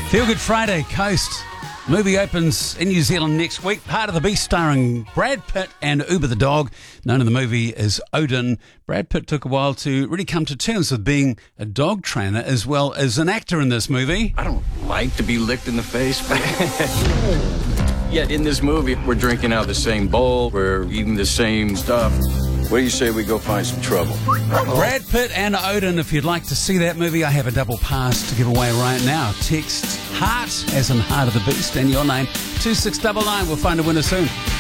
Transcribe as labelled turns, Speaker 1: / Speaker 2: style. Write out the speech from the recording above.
Speaker 1: Feel Good Friday, Coast. Movie opens in New Zealand next week. Heart of the Beast starring Brad Pitt and Uber the dog, known in the movie as Odin. Brad Pitt took a while to really come to terms with being a dog trainer as well as an actor in this movie.
Speaker 2: I don't like to be licked in the face. Yet in this movie, we're drinking out of the same bowl, we're eating the same stuff. What do you say we go find some trouble?
Speaker 1: Brad Pitt and Odin, if you'd like to see that movie, I have a double pass to give away right now. Text HEART, as in Heart of the Beast, and your name, 2699. We'll find a winner soon.